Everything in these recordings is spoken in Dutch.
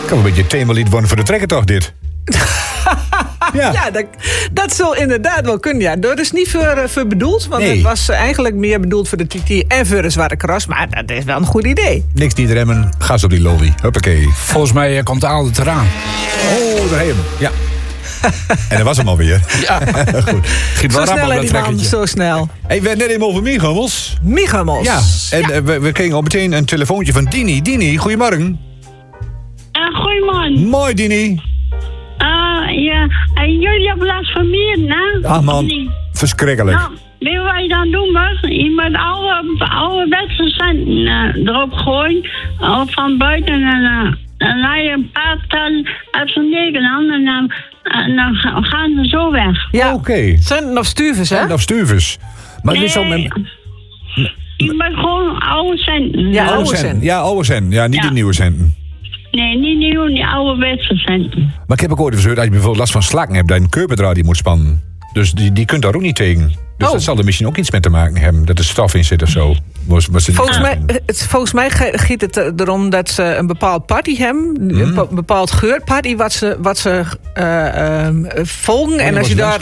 Kan een beetje het themalied worden voor de trekker toch, dit? Ja, dat zal inderdaad wel kunnen. Ja. Dat is niet voor bedoeld, want het was eigenlijk meer bedoeld voor de TT en voor de Zwarte Cross. Maar dat is wel een goed idee. Niks niet remmen, gas op die lolly. Hoppakee. Volgens mij komt Aalde eraan. Oh, daar heen. Ja. En dat was hem alweer. Ja. Goed. Giet Zo wel rap snel, op dat die man, trekkertje. zo snel. Hey, we hebben net even over Michamos. Michamos. Ja, en we kregen al meteen een telefoontje van Dini. Dini, goedemorgen. Goedemorgen. Mooi, Dini. Ja. En jullie hebben last van mieren, hè? Ah, man. Verschrikkelijk. Nou, weet je wat je dan doen moet? Je moet oude wedstrijden erop gooien. Of van buiten. En dan je een paar tellen uit zo'n Nederland. En dan gaan ze zo weg. Ja, Oké. Centen of stuvers, hè? Centen of stuvers. Maar het is zo met... Je moet gewoon oude centen. Ja, oude centen. Ja, oude centen. Ja, niet Ja. de nieuwe centen. Nee, niet nieuw, die oude wedstrijden. Maar ik heb ook ooit eens gehoord, als je bijvoorbeeld last van slakken hebt, dat je een keurbedraad die moet spannen. Dus die kunt daar ook niet tegen. Dus dat zal er misschien ook iets mee te maken hebben, dat er stof in zit of zo. Volgens mij gaat het erom dat ze een bepaald party hebben. Een bepaald geurparty wat ze volgen. En als je daar...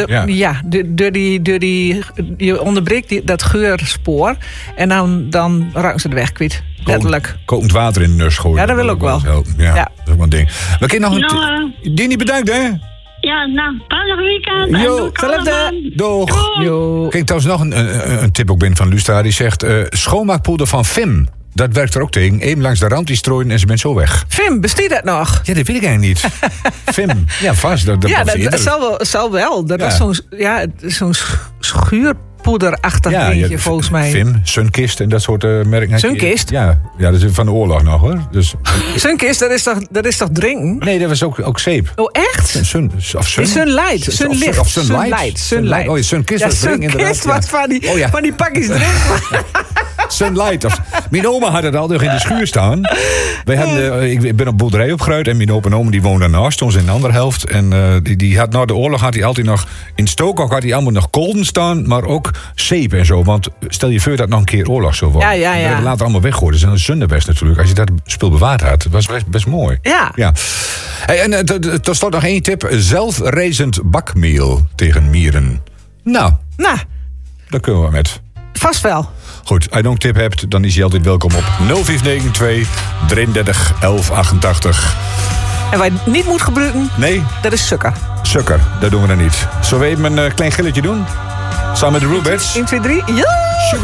Je onderbreekt dat geurspoor. En dan raken ze de weg kwijt. Letterlijk. Kokend water in de neus gooien. Ja, dat wil ook wel. Ja, Ja. dat is ook wel een ding. We kunnen nog een... Dini, bedankt, hè? Ja, nou, prettig weekend. Jo, hetzelfde. Doeg. Jo. Kijk, trouwens nog een tip ook binnen van Lustra. Die zegt, schoonmaakpoeder van Fim. Dat werkt er ook tegen. Even langs de rand die strooien en ze bent zo weg. Fim, bestaat dat nog? Ja, dat weet ik eigenlijk niet. Fim. Ja, vast. Dat zal wel. Dat is zo'n schuurpoederachtig dingetje, volgens mij. Fim, Sunkist en dat soort merken. Sunkist? Ja, dat is van de oorlog nog, hoor. Dus, Sunkist, dat is toch drinken? nee, dat was ook zeep. Oh, echt? Sunlight. Sunlicht. Of Sunlight. Oh, ja, Sunkist was drinken, inderdaad. Sunkist wat van die pakjes drinken. Sunlight. Mijn oma had het al nog in de schuur staan. Ik ben op boerderij opgegroeid en mijn opa en oma die woonden daarnaast, ons in de andere helft. En die had na de oorlog had hij altijd nog in Stokok had hij allemaal nog kolden staan, maar ook zeep en zo. Want stel je voor dat nog een keer oorlog zo wordt. Ja. Dat hebben we later allemaal weggooien. Dat is een zonde best natuurlijk. Als je dat spul bewaard had, dat was best mooi. Ja. Hey, en tot slot nog één tip: zelfrezend bakmeel tegen mieren. Nou, daar kunnen we met. Vast wel. Goed, als je nog een tip hebt, dan is je altijd welkom op 0592 33 11 88. En wat je niet moet gebruiken, Nee, dat is sukker. sukker, dat doen we dan niet. Zullen we even een klein gilletje doen? Samen met de Rubettes? 1, 2, 3, ja!